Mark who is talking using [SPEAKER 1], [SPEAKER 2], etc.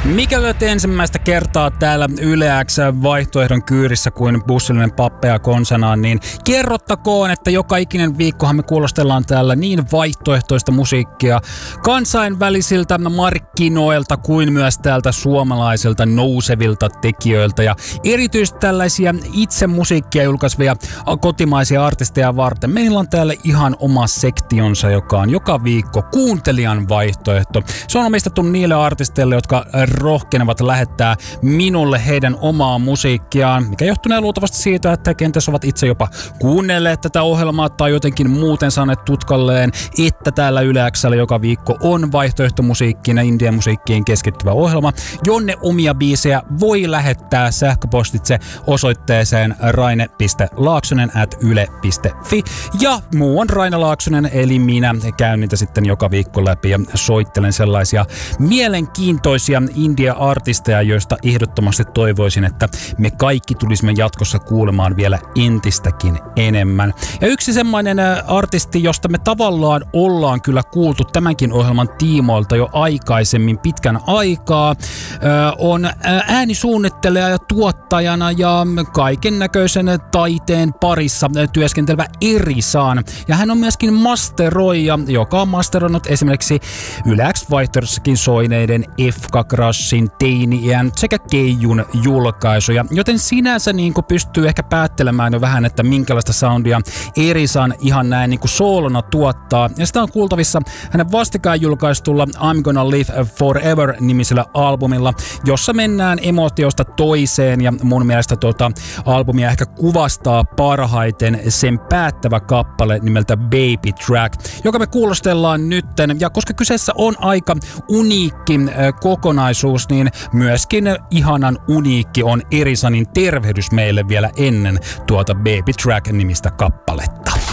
[SPEAKER 1] Mikä löt ensimmäistä kertaa täällä Yle X vaihtoehdon kyyrissä kuin bussillinen pappeja konsanaan, niin kerrottakoon, että joka ikinen viikkohan me kuulostellaan täällä niin vaihtoehtoista musiikkia kansainvälisiltä markkinoilta kuin myös täältä suomalaisilta nousevilta tekijöiltä. Ja erityisesti tällaisia itse musiikkia julkaisevia kotimaisia artisteja varten meillä on täällä ihan oma sektionsa, joka on joka viikko kuuntelijan vaihtoehto. Se on omistettu niille artisteille, jotka rohkenevat lähettää minulle heidän omaa musiikkiaan, mikä johtunee luultavasti siitä, että kenties ovat itse jopa kuunnelleet tätä ohjelmaa tai jotenkin muuten saaneet tutkalleen, että täällä Yle X:llä joka viikko on vaihtoehtomusiikkiin ja indie-musiikkiin keskittyvä ohjelma, jonne omia biisejä voi lähettää sähköpostitse osoitteeseen raine.laaksonen@yle.fi ja muu on Raine Laaksonen, eli minä käyn niitä sitten joka viikko läpi ja soittelen sellaisia mielenkiintoisia indie-artisteja, joista ehdottomasti toivoisin, että me kaikki tulisimme jatkossa kuulemaan vielä entistäkin enemmän. Ja yksi semmoinen artisti, josta me tavallaan ollaan kyllä kuultu tämänkin ohjelman tiimoilta jo aikaisemmin pitkän aikaa, on äänisuunnittelija ja tuottajana ja kaiken näköisen taiteen parissa työskentelevä Erisan. Ja hän on myöskin masteroija, joka on masteroinut esimerkiksi Yle X-vaihtoehdossakin soineiden Efka Crushin, Teini-iän sekä Keijun julkaisuja, joten sinänsä niin kuin pystyy ehkä päättelemään jo vähän, että minkälaista soundia Erisan ihan näin niin kuin soolona tuottaa. Ja sitä on kuultavissa hänen vastikään julkaistulla I'm Gonna Live Forever-nimisellä albumilla, jossa mennään emootiosta toiseen, ja mun mielestä albumia ehkä kuvastaa parhaiten sen päättävä kappale nimeltä Baby Track, joka me kuulostellaan nytten. Ja koska kyseessä on aika uniikki kokonaisuus, niin myöskin ihanan uniikki on Erisanin tervehdys meille vielä ennen tuota Baby Track-nimistä kappaletta.